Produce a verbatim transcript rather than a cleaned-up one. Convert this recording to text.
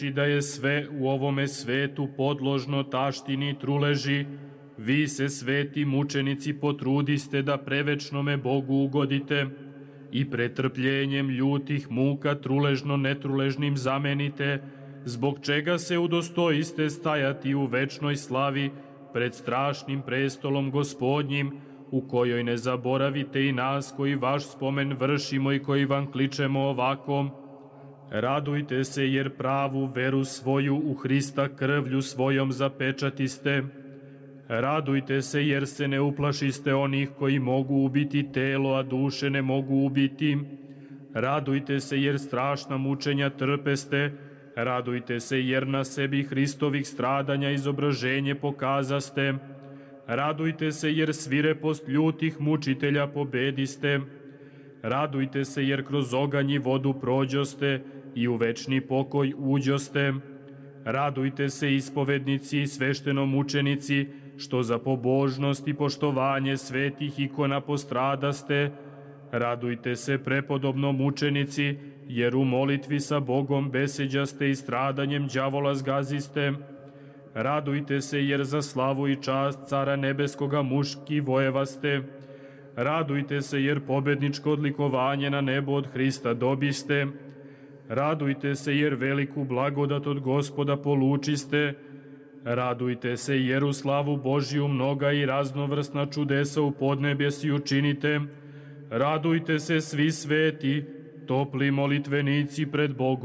da je sve u ovome svetu podložno taštini i truleži, vi se, sveti mučenici, potrudiste da prevečnome Bogu ugodite i pretrpljenjem ljutih muka truležno netruležnim zamenite, zbog čega se udostojiste stajati u večnoj slavi pred strašnim prestolom Gospodnjim, u kojoj ne zaboravite i nas koji vaš spomen vršimo i koji vam kličemo ovako: radujte se jer pravu veru svoju u Hrista krvlju svojom zapečatiste. Radujte se jer se ne uplašiste onih koji mogu ubiti telo, a duše ne mogu ubiti. Radujte se jer strašna mučenja trpeste. Radujte se jer na sebi Hristovih stradanja izobraženje pokazaste. Radujte se jer svirepost ljutih mučitelja pobediste. Radujte se jer kroz oganj i vodu prođoste i u večni pokoj uđoste. Radujte se ispovednici i sveštenomučenici, što za pobožnost i poštovanje svetih ikona postradaste. Radujte se prepodobno mučenici, jer u molitvi sa Bogom beseđaste i stradanjem đavola zgaziste. Radujte se jer za slavu i čast Cara Nebeskoga muški vojevaste. Radujte se jer pobedničko odlikovanje na nebo od Hrista dobiste. Radujte se jer veliku blagodat od Gospoda polučiste. Radujte se jer u slavu Božiju mnoga i raznovrsna čudesa u podnebesju učinite. Radujte se svi sveti, topli molitvenici pred Bogom.